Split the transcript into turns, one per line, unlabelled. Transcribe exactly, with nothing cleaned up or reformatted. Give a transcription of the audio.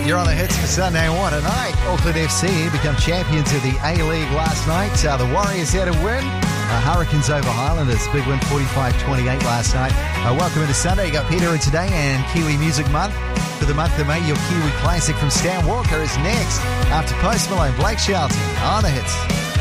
You're on the hits for Sunday one tonight. Auckland F C become champions of the A-League last night. Uh, the Warriors had a win. Uh, Hurricanes over Highlanders. Big win, forty-five twenty-eight last night. Uh, welcome into Sunday. You got Peter in today and Kiwi Music Month. For the month of May, your Kiwi classic from Stan Walker is next. After Post Malone, Blake Shelton on the hits.